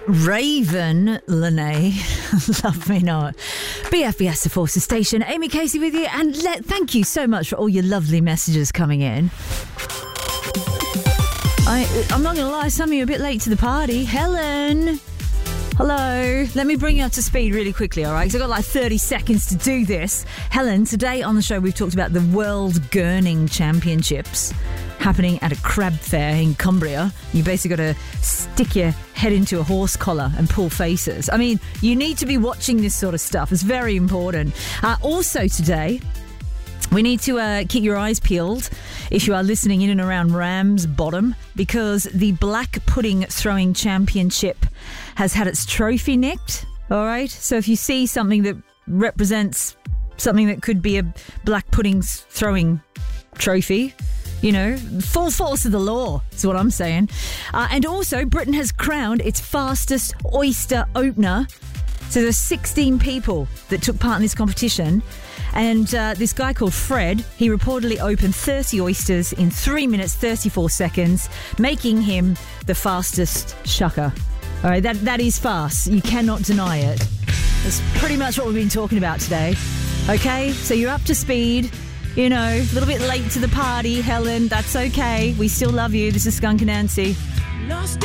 Raven Lene, love me not. BFBS, the Forces Station. Amy Casey with you, and thank you so much for all your lovely messages coming in. I'm not going to lie, some of you are a bit late to the party. Helen, hello. Let me bring you up to speed really quickly, all right? Because I've got like 30 seconds to do this. Helen, today on the show we've talked about the World Gurning Championships happening at a crab fair in Cumbria. You basically got to stick your head into a horse collar and pull faces. I mean, you need to be watching this sort of stuff. It's very important. Also today, we need to keep your eyes peeled if you are listening in and around Ramsbottom, because the Black Pudding Throwing Championship has had its trophy nicked, all right? So if you see something that represents something that could be a black pudding throwing trophy, you know, full force of the law is what I'm saying. And also, Britain has crowned its fastest oyster opener. So there's 16 people that took part in this competition. And this guy called Fred, he reportedly opened 30 oysters in 3 minutes, 34 seconds, making him the fastest shucker. All right, that is fast. You cannot deny it. That's pretty much what we've been talking about today. Okay, so you're up to speed. You know, a little bit late to the party, Helen. That's okay. We still love you. This is Skunk Anansie.